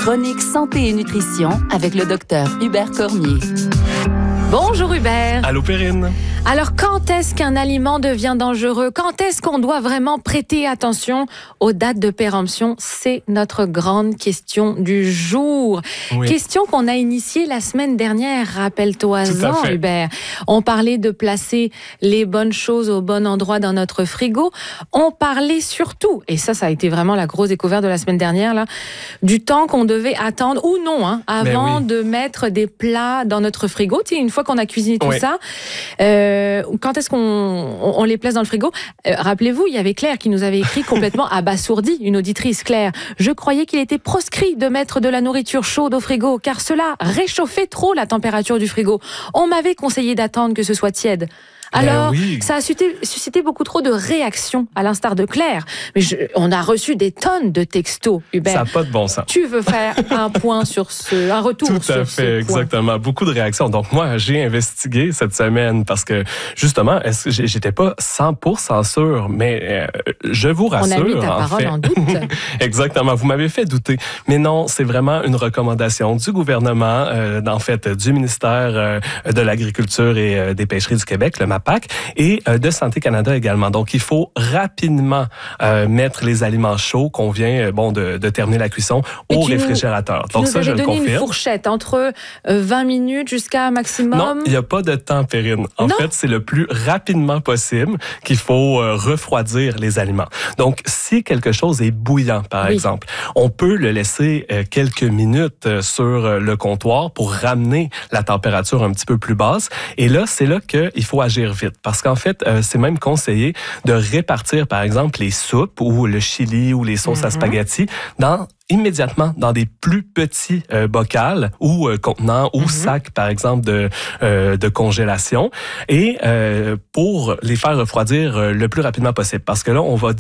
chronique santé et nutrition avec le docteur Hubert Cormier. Bonjour Hubert. Allô Perrine. Alors, quand est-ce qu'un aliment devient dangereux? Quand est-ce qu'on doit vraiment prêter attention aux dates de péremption? C'est notre grande question du jour. Oui. Question qu'on a initiée la semaine dernière, rappelle-toi-en Hubert. On parlait de placer les bonnes choses au bon endroit dans notre frigo. On parlait surtout, et ça a été vraiment la grosse découverte de la semaine dernière, là, du temps qu'on devait attendre, ou non, avant de mettre des plats dans notre frigo. Tu sais, une fois qu'on a cuisiné tout ça, quand est-ce qu'on les place dans le frigo? Rappelez-vous, il y avait Claire qui nous avait écrit complètement abasourdie, une auditrice, Claire. Je croyais qu'il était proscrit de mettre de la nourriture chaude au frigo, car cela réchauffait trop la température du frigo. On m'avait conseillé d'attendre que ce soit tiède. Alors, ça a suscité beaucoup trop de réactions, à l'instar de Claire. Mais on a reçu des tonnes de textos, Hubert. Ça n'a pas de bon sens. Tu veux faire un point sur un retour sur ce point. Tout à fait, exactement. Beaucoup de réactions. Donc, moi, j'ai investigué cette semaine parce que, justement, j'étais pas 100% sûr, mais je vous rassure. On a mis ta parole en doute. Exactement. Vous m'avez fait douter. Mais non, c'est vraiment une recommandation du gouvernement, en fait, du ministère de l'Agriculture et des Pêcheries du Québec, le MAPAC, et de Santé Canada également. Donc, il faut rapidement mettre les aliments chauds qu'on vient de terminer la cuisson au réfrigérateur. Donc, ça, je le confirme. Une fourchette entre 20 minutes jusqu'à maximum? Non, il n'y a pas de temps, Perrine. En fait, c'est le plus rapidement possible qu'il faut refroidir les aliments. Donc, si quelque chose est bouillant, par exemple, on peut le laisser quelques minutes sur le comptoir pour ramener la température un petit peu plus basse. Et là, c'est là qu'il faut agir vite. Parce qu'en fait, c'est même conseillé de répartir, par exemple, les soupes ou le chili ou les sauces à spaghetti immédiatement dans des plus petits bocals ou contenants ou sacs, par exemple, de congélation, et pour les faire refroidir le plus rapidement possible. Parce que là, on va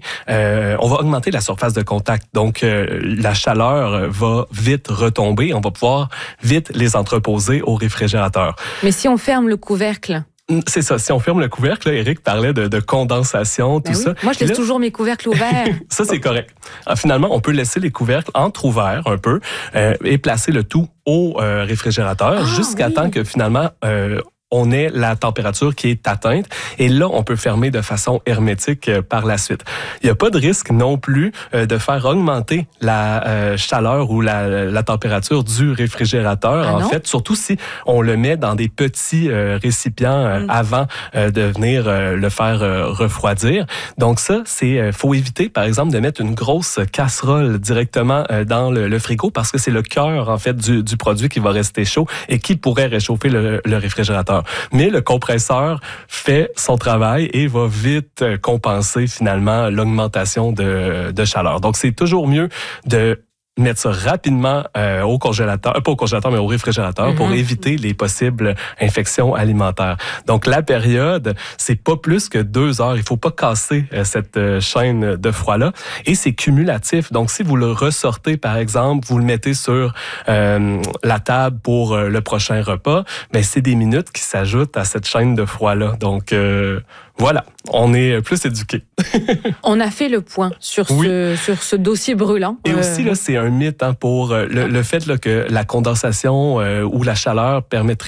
augmenter la surface de contact. Donc, la chaleur va vite retomber. On va pouvoir vite les entreposer au réfrigérateur. Mais si on ferme le couvercle? C'est ça. Si on ferme le couvercle, là, Éric parlait de condensation, tout ça. Moi, je laisse toujours mes couvercles ouverts. Ça, c'est correct. Alors, finalement, on peut laisser les couvercles entrouvert un peu et placer le tout au réfrigérateur jusqu'à temps que finalement on ait la température qui est atteinte. Et là, on peut fermer de façon hermétique par la suite. Il n'y a pas de risque non plus de faire augmenter la chaleur ou la température du réfrigérateur, fait, surtout si on le met dans des petits récipients avant de venir le faire refroidir. Donc ça, faut éviter, par exemple, de mettre une grosse casserole directement dans le frigo parce que c'est le cœur, en fait, du produit qui va rester chaud et qui pourrait réchauffer le réfrigérateur. Mais le compresseur fait son travail et va vite compenser finalement l'augmentation de chaleur. Donc, c'est toujours mieux de mettre ça rapidement au congélateur, pas au congélateur, mais au réfrigérateur pour éviter les possibles infections alimentaires. Donc, la période, c'est pas plus que 2 heures. Il faut pas casser cette chaîne de froid-là. Et c'est cumulatif. Donc, si vous le ressortez, par exemple, vous le mettez sur la table pour le prochain repas, mais c'est des minutes qui s'ajoutent à cette chaîne de froid-là. Donc, voilà, on est plus éduqués. On a fait le point sur ce dossier brûlant. Et aussi, là, c'est un mythe pour le fait là, que la condensation ou la chaleur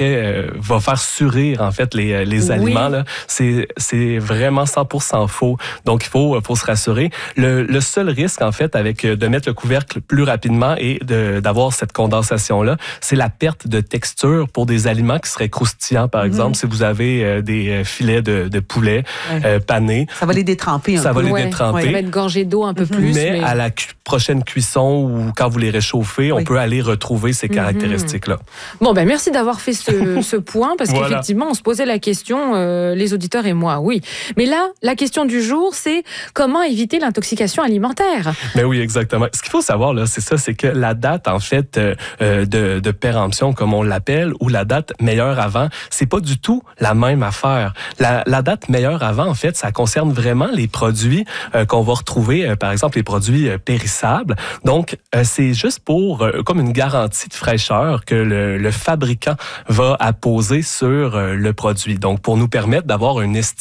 va faire surrir en fait les aliments. Là. C'est vraiment 100% faux. Donc, il faut se rassurer. Le seul risque, en fait, avec de mettre le couvercle plus rapidement et d'avoir cette condensation-là, c'est la perte de texture pour des aliments qui seraient croustillants, par exemple, si vous avez des filets de poulet panés. Ça va les détremper un peu. Ça va les détremper. Ça va être gorgé d'eau un peu plus. Mais à la prochaine cuisson ou quand vous les réchauffez, on peut aller retrouver ces caractéristiques-là. Bon, merci d'avoir fait ce point, parce qu'effectivement, on se posait la question, les auditeurs et moi, Mais là, la question du jour, c'est comment éviter l'intoxication alimentaire? Mais oui, exactement. Ce qu'il faut savoir, là, c'est ça, c'est que la date, en fait, de péremption, comme on l'appelle, ou la date meilleure avant, c'est pas du tout la même affaire. La date meilleure avant, en fait, ça concerne vraiment les produits qu'on va retrouver, par exemple, les produits périssables. Donc, c'est juste pour, comme une garantie de fraîcheur que le fabricant va apposer sur le produit. Donc, pour nous permettre d'avoir une